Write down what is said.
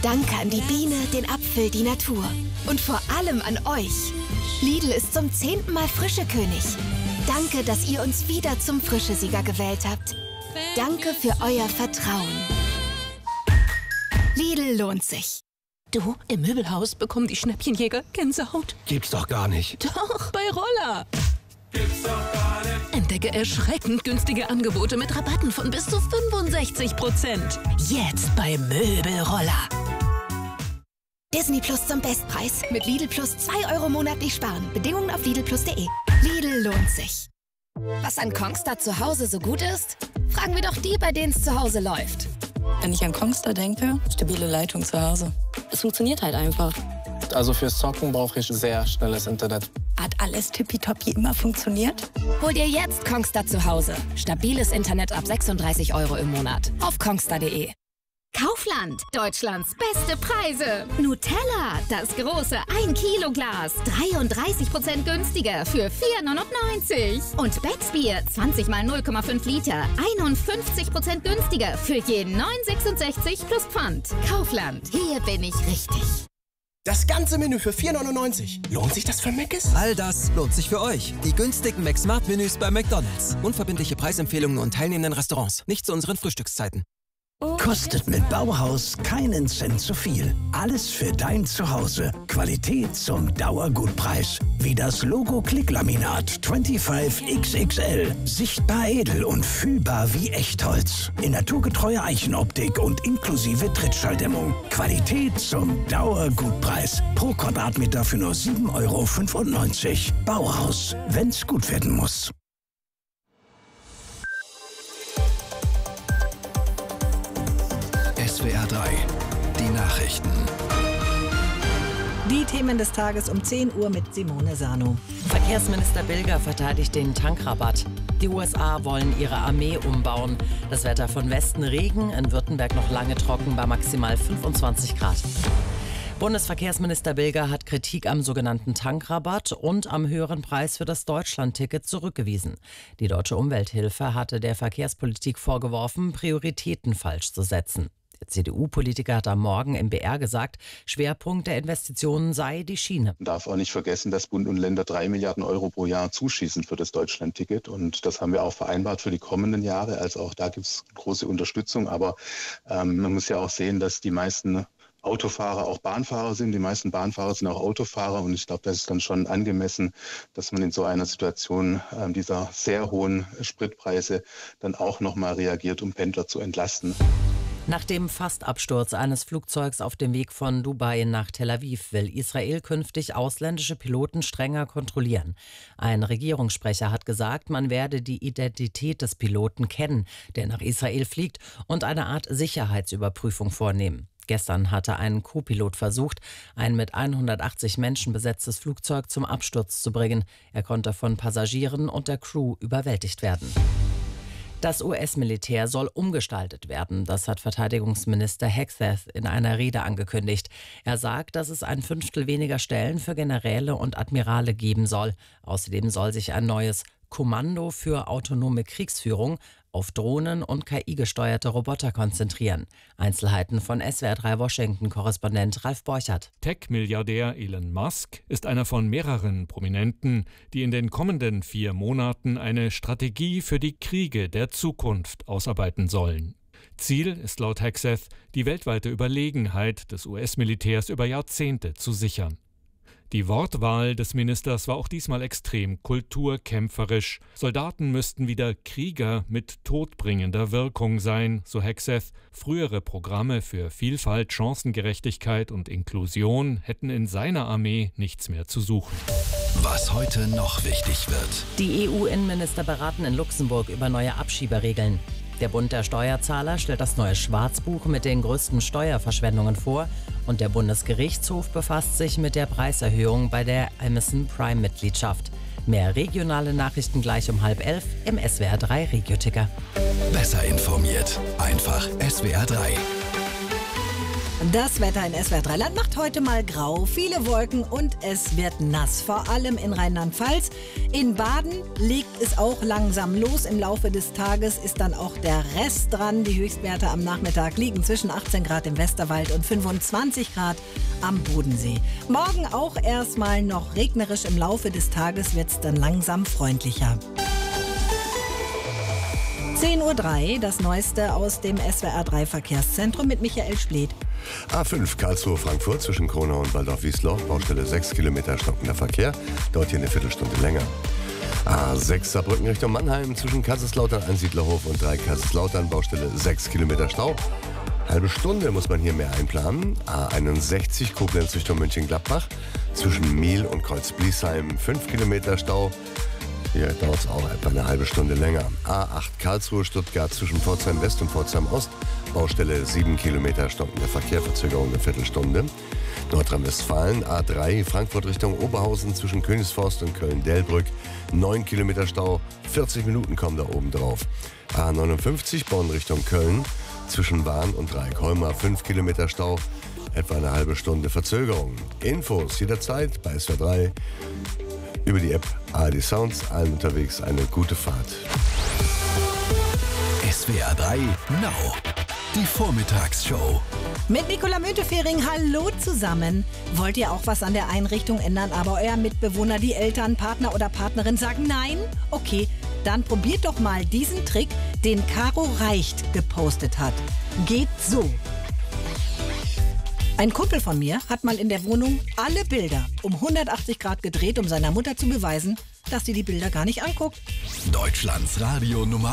Danke an die Biene, den Apfel, die Natur. Und vor allem an euch. Lidl ist zum 10. Mal Frischekönig. Danke, dass ihr uns wieder zum Frischesieger gewählt habt. Danke für euer Vertrauen. Lidl lohnt sich. Du, im Möbelhaus bekommen die Schnäppchenjäger Gänsehaut. Gibt's doch gar nicht. Doch, bei Roller. Gibt's doch gar nicht. Entdecke erschreckend günstige Angebote mit Rabatten von bis zu 65%. Jetzt bei Möbelroller. Disney Plus zum Bestpreis. Mit Lidl Plus 2 Euro monatlich sparen. Bedingungen auf lidlplus.de. Lidl lohnt sich. Was an Kongstar zu Hause so gut ist? Fragen wir doch die, bei denen es zu Hause läuft. Wenn ich an Kongstar denke, stabile Leitung zu Hause. Es funktioniert halt einfach. Also fürs Zocken brauche ich sehr schnelles Internet. Hat alles tippitoppi immer funktioniert? Hol dir jetzt Kongstar zu Hause. Stabiles Internet ab 36 Euro im Monat. Auf kongstar.de. Kaufland, Deutschlands beste Preise. Nutella, das große 1 Kilo Glas, 33% günstiger für 4,99. Und Becksbier, 20 mal 0,5 Liter, 51% günstiger für je 9,66 plus Pfand. Kaufland, hier bin ich richtig. Das ganze Menü für 4,99. Lohnt sich das für Mc's? All das lohnt sich für euch. Die günstigen McSmart-Menüs bei McDonald's. Unverbindliche Preisempfehlungen und teilnehmenden Restaurants. Nicht zu unseren Frühstückszeiten. Kostet mit Bauhaus keinen Cent zu viel. Alles für dein Zuhause. Qualität zum Dauergutpreis. Wie das Logo Klicklaminat 25XXL. Sichtbar edel und fühlbar wie Echtholz. In naturgetreuer Eichenoptik und inklusive Trittschalldämmung. Qualität zum Dauergutpreis. Pro Quadratmeter für nur 7,95 Euro. Bauhaus, wenn's gut werden muss. SWR 3, die Nachrichten. Die Themen des Tages um 10 Uhr mit Simone Sano. Verkehrsminister Bilger verteidigt den Tankrabatt. Die USA wollen ihre Armee umbauen. Das Wetter von Westen Regen, in Württemberg noch lange trocken bei maximal 25 Grad. Bundesverkehrsminister Bilger hat Kritik am sogenannten Tankrabatt und am höheren Preis für das Deutschlandticket zurückgewiesen. Die Deutsche Umwelthilfe hatte der Verkehrspolitik vorgeworfen, Prioritäten falsch zu setzen. Der CDU-Politiker hat am Morgen im BR gesagt, Schwerpunkt der Investitionen sei die Schiene. Man darf auch nicht vergessen, dass Bund und Länder 3 Milliarden Euro pro Jahr zuschießen für das Deutschlandticket. Und das haben wir auch vereinbart für die kommenden Jahre. Also auch da gibt es große Unterstützung. Aber man muss ja auch sehen, dass die meisten Autofahrer auch Bahnfahrer sind. Die meisten Bahnfahrer sind auch Autofahrer. Und ich glaube, das ist dann schon angemessen, dass man in so einer Situation dieser sehr hohen Spritpreise dann auch nochmal reagiert, um Pendler zu entlasten. Nach dem Fastabsturz eines Flugzeugs auf dem Weg von Dubai nach Tel Aviv will Israel künftig ausländische Piloten strenger kontrollieren. Ein Regierungssprecher hat gesagt, man werde die Identität des Piloten kennen, der nach Israel fliegt, und eine Art Sicherheitsüberprüfung vornehmen. Gestern hatte ein Co-Pilot versucht, ein mit 180 Menschen besetztes Flugzeug zum Absturz zu bringen. Er konnte von Passagieren und der Crew überwältigt werden. Das US-Militär soll umgestaltet werden. Das hat Verteidigungsminister Hegseth in einer Rede angekündigt. Er sagt, dass es 1/5 weniger Stellen für Generäle und Admirale geben soll. Außerdem soll sich ein neues Kommando für autonome Kriegsführung auf Drohnen und KI-gesteuerte Roboter konzentrieren. Einzelheiten von SWR 3 Washington-Korrespondent Ralf Borchert. Tech-Milliardär Elon Musk ist einer von mehreren Prominenten, die in den kommenden 4 Monaten eine Strategie für die Kriege der Zukunft ausarbeiten sollen. Ziel ist laut Hegseth, die weltweite Überlegenheit des US-Militärs über Jahrzehnte zu sichern. Die Wortwahl des Ministers war auch diesmal extrem kulturkämpferisch. Soldaten müssten wieder Krieger mit todbringender Wirkung sein, so Hegseth. Frühere Programme für Vielfalt, Chancengerechtigkeit und Inklusion hätten in seiner Armee nichts mehr zu suchen. Was heute noch wichtig wird. Die EU-Innenminister beraten in Luxemburg über neue Abschieberegeln. Der Bund der Steuerzahler stellt das neue Schwarzbuch mit den größten Steuerverschwendungen vor und der Bundesgerichtshof befasst sich mit der Preiserhöhung bei der Amazon Prime-Mitgliedschaft. Mehr regionale Nachrichten gleich um 10:30 im SWR 3 Regioticker. Besser informiert. Einfach SWR 3. Das Wetter in SWR 3 Land macht heute mal grau, viele Wolken und es wird nass, vor allem in Rheinland-Pfalz. In Baden legt es auch langsam los. Im Laufe des Tages ist dann auch der Rest dran. Die Höchstwerte am Nachmittag liegen zwischen 18 Grad im Westerwald und 25 Grad am Bodensee. Morgen auch erstmal noch regnerisch, im Laufe des Tages wird es dann langsam freundlicher. 10:03 Uhr, das Neueste aus dem SWR 3 Verkehrszentrum mit Michael Spleth. A5 Karlsruhe-Frankfurt zwischen Kronau und Waldorf-Wiesloch, Baustelle 6 Kilometer stockender Verkehr, dauert hier eine Viertelstunde länger. A6 Saarbrücken Richtung Mannheim zwischen Kaiserslautern, Einsiedlerhof und Kaiserslautern, Baustelle 6 Kilometer Stau. Halbe Stunde muss man hier mehr einplanen. A61 Koblenz Richtung Mönchengladbach zwischen Miel und Kreuz-Bliesheim 5 Kilometer Stau. Hier dauert es auch etwa eine halbe Stunde länger. A8 Karlsruhe-Stuttgart zwischen Pforzheim West und Pforzheim Ost. Baustelle 7 Kilometer stockender Verkehr, Verzögerung eine Viertelstunde. Nordrhein-Westfalen A3 Frankfurt Richtung Oberhausen zwischen Königsforst und Köln-Delbrück. 9 Kilometer Stau, 40 Minuten kommen da oben drauf. A59 Bonn Richtung Köln zwischen Wahn und Dreieckholmer. 5 Kilometer Stau, etwa eine halbe Stunde Verzögerung. Infos jederzeit bei SWR 3. Über die App ARD Sounds, allen unterwegs eine gute Fahrt. SWR 3 Now, die Vormittagsshow. Mit Nicola Müntefering, hallo zusammen. Wollt ihr auch was an der Einrichtung ändern, aber euer Mitbewohner, die Eltern, Partner oder Partnerin sagen nein? Okay, dann probiert doch mal diesen Trick, den Caro Reicht gepostet hat. Geht so. Ein Kumpel von mir hat mal in der Wohnung alle Bilder um 180 Grad gedreht, um seiner Mutter zu beweisen, dass sie die Bilder gar nicht anguckt. Deutschlands Radio Nummer